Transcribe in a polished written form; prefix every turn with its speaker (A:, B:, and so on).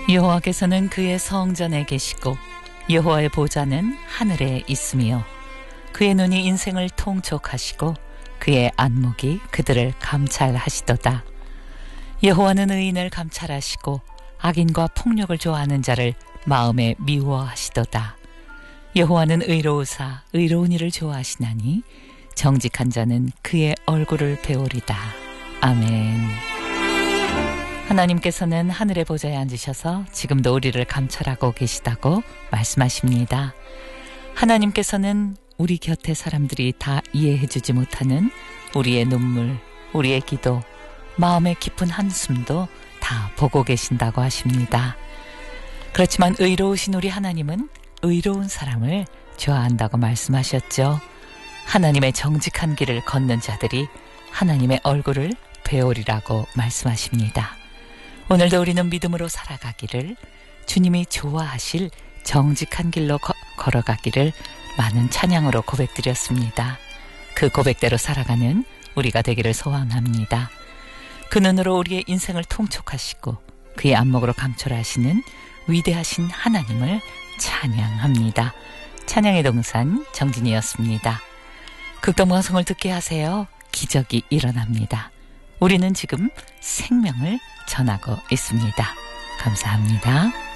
A: 여호와께서는 그의 성전에 계시고 여호와의 보좌는 하늘에 있으며 그의 눈이 인생을 통촉하시고 그의 안목이 그들을 감찰하시도다. 여호와는 의인을 감찰하시고 악인과 폭력을 좋아하는 자를 마음에 미워하시도다. 여호와는 의로우사 의로운 일을 좋아하시나니 정직한 자는 그의 얼굴을 배우리다. 아멘. 하나님께서는 하늘의 보좌에 앉으셔서 지금도 우리를 감찰하고 계시다고 말씀하십니다. 하나님께서는 우리 곁에 사람들이 다 이해해주지 못하는 우리의 눈물, 우리의 기도, 마음의 깊은 한숨도 다 보고 계신다고 하십니다. 그렇지만 의로우신 우리 하나님은 의로운 사람을 좋아한다고 말씀하셨죠. 하나님의 정직한 길을 걷는 자들이 하나님의 얼굴을 배우리라고 말씀하십니다. 오늘도 우리는 믿음으로 살아가기를, 주님이 좋아하실 정직한 길로 걸어가기를 많은 찬양으로 고백드렸습니다. 그 고백대로 살아가는 우리가 되기를 소원합니다. 그 눈으로 우리의 인생을 통촉하시고 그의 안목으로 감찰하시는 위대하신 하나님을 찬양합니다. 찬양의 동산 정진이었습니다. 극동방송을 듣게 하세요. 기적이 일어납니다. 우리는 지금 생명을 전하고 있습니다. 감사합니다.